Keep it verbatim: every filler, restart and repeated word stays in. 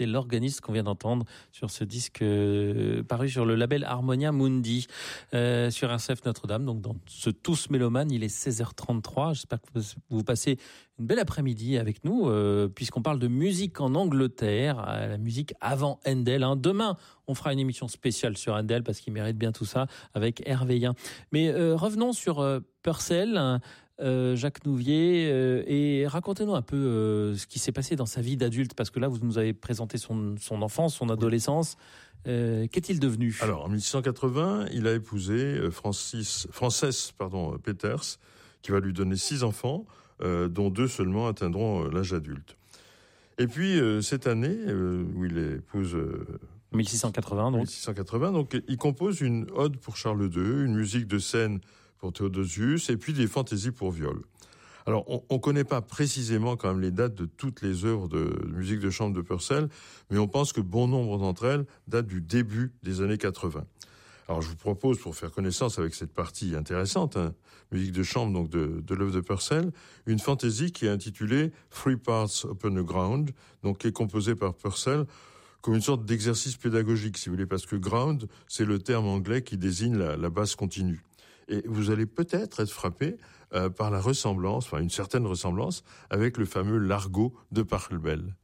c'est l'organiste qu'on vient d'entendre sur ce disque euh, paru sur le label Harmonia Mundi euh, sur R C F Notre-Dame. Donc dans ce Tous Mélomane, il est seize heures trente-trois. J'espère que vous passez une belle après-midi avec nous euh, puisqu'on parle de musique en Angleterre, euh, la musique avant Handel. Hein. Demain, on fera une émission spéciale sur Handel parce qu'il mérite bien tout ça avec Hervé Yen. Mais euh, revenons sur euh, Purcell, hein, euh, Jacques Nouvier, euh, et racontez-nous un peu euh, ce qui s'est passé dans sa vie d'adulte, parce que là, vous nous avez présenté son, son enfance, son adolescence. Euh, qu'est-il devenu ? Alors, en dix-huit cent quatre-vingts, il a épousé Francis, Frances pardon, Peters, qui va lui donner six enfants, euh, dont deux seulement atteindront l'âge adulte. Et puis, euh, cette année, euh, où il épouse... Euh, dix-six cent quatre-vingts, donc. dix-six cent quatre-vingts, donc il compose une ode pour Charles deux, une musique de scène pour Théodosius, et puis des fantaisies pour viol. Alors, on ne connaît pas précisément quand même les dates de toutes les œuvres de musique de chambre de Purcell, mais on pense que bon nombre d'entre elles datent du début des années quatre-vingts. Alors, je vous propose, pour faire connaissance avec cette partie intéressante, hein, musique de chambre donc de, de l'œuvre de Purcell, une fantaisie qui est intitulée Three Parts Upon the Ground, donc qui est composée par Purcell comme une sorte d'exercice pédagogique, si vous voulez, parce que ground, c'est le terme anglais qui désigne la, la basse continue. Et vous allez peut-être être frappé euh, par la ressemblance, enfin une certaine ressemblance, avec le fameux largo de Pachelbel.